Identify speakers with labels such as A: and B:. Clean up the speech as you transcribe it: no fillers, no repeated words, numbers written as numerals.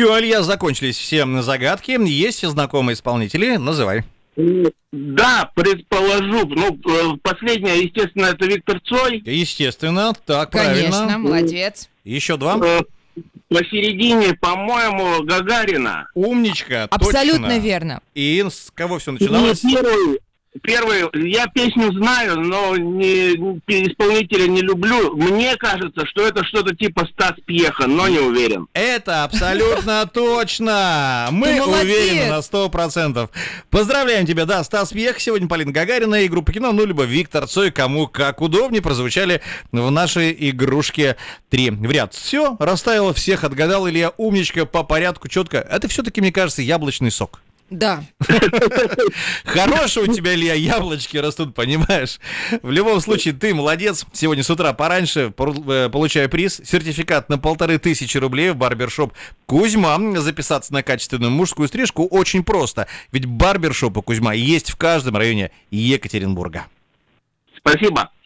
A: Все, Илья, закончились все загадки. Есть знакомые исполнители? Называй.
B: Да, предположу. Последняя, естественно, это Виктор Цой.
A: Естественно, так,
C: Конечно,
A: правильно.
C: молодец.
A: Еще два.
B: Посередине, по-моему, Гагарина.
A: Умничка,
C: Абсолютно
A: точно.
C: верно.
A: И с кого все начиналось?
B: Первый, я песню знаю, но исполнителя не люблю. Мне кажется, что это что-то типа Стас Пьеха, но не уверен.
A: Это абсолютно точно. Мы
C: Ты молодец.
A: уверены на 100%. Поздравляем тебя, да, Стас Пьех, сегодня Полина Гагарина и группа кино, либо Виктор Цой, кому как удобнее, прозвучали в нашей игрушке 3 в ряд. Все, расставила, всех отгадал, Илья, умничка, по порядку, четко. Это все-таки, мне кажется, яблочный сок.
C: Да.
A: Хорошие у тебя, Илья, яблочки растут, понимаешь? В любом случае, ты молодец. Сегодня с утра пораньше получаю приз. Сертификат на 1500 рублей в барбершоп Кузьма. Записаться на качественную мужскую стрижку очень просто. Ведь барбершопы Кузьма есть в каждом районе Екатеринбурга.
B: Спасибо.